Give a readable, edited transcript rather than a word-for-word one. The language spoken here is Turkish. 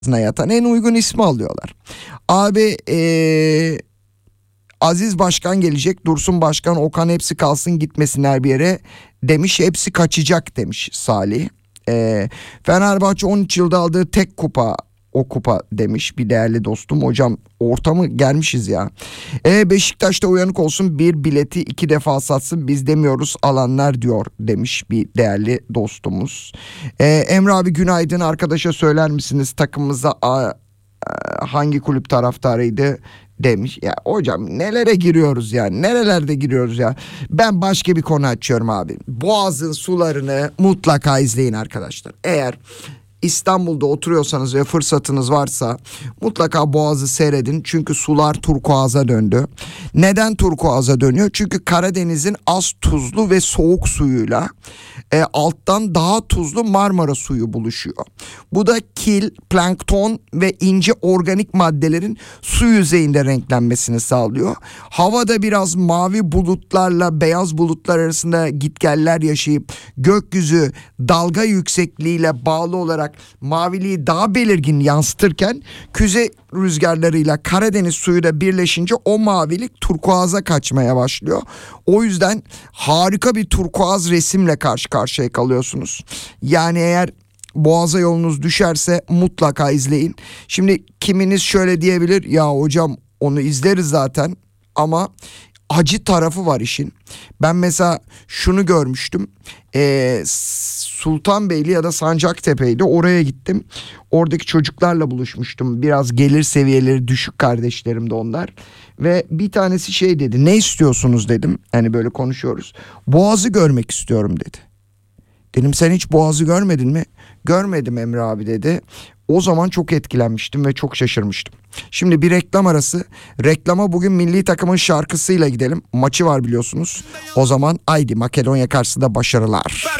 yatan en uygun ismi alıyorlar. Abi Aziz Başkan gelecek, Dursun Başkan, Okan hepsi kalsın gitmesinler bir yere demiş, hepsi kaçacak demiş Salih. Fenerbahçe 13 yılda aldığı tek kupa o kupa demiş bir değerli dostum. Hocam ortamı gelmişiz ya. Beşiktaş'ta uyanık olsun, bir bileti 2 defa satsın, biz demiyoruz alanlar diyor demiş bir değerli dostumuz. Emre abi günaydın, arkadaşa söyler misiniz takımımıza hangi kulüp taraftarıydı demiş. Ya hocam nelere giriyoruz ya, nerelerde giriyoruz ya. Ben başka bir konu açıyorum abi. Boğaz'ın sularını mutlaka izleyin arkadaşlar. Eğer İstanbul'da oturuyorsanız ve fırsatınız varsa mutlaka Boğaz'ı seyredin. Çünkü sular turkuaza döndü. Neden turkuaza dönüyor? Çünkü Karadeniz'in az tuzlu ve soğuk suyuyla alttan daha tuzlu Marmara suyu buluşuyor. Bu da kil, plankton ve ince organik maddelerin su yüzeyinde renklenmesini sağlıyor. Havada biraz mavi bulutlarla beyaz bulutlar arasında gitgeller yaşayıp gökyüzü dalga yüksekliğiyle bağlı olarak maviliği daha belirgin yansıtırken kuzey rüzgarlarıyla Karadeniz suyu da birleşince o mavilik turkuaza kaçmaya başlıyor. O yüzden harika bir turkuaz resimle karşı karşıya kalıyorsunuz. Yani eğer Boğaz'a yolunuz düşerse mutlaka izleyin. Şimdi kiminiz şöyle diyebilir, ya hocam onu izleriz zaten ama acı tarafı var işin. Ben mesela şunu görmüştüm. Sultanbeyli ya da Sancaktepe'ydi, oraya gittim. Oradaki çocuklarla buluşmuştum. Biraz gelir seviyeleri düşük kardeşlerim de onlar. Ve bir tanesi şey dedi, ne istiyorsunuz dedim. Hani böyle konuşuyoruz. Boğaz'ı görmek istiyorum dedi. Dedim sen hiç Boğaz'ı görmedin mi? Görmedim Emre abi dedi. O zaman çok etkilenmiştim ve çok şaşırmıştım. Şimdi bir reklam arası. Reklama bugün milli takımın şarkısıyla gidelim. Maçı var biliyorsunuz. O zaman haydi Makedonya karşısında başarılar.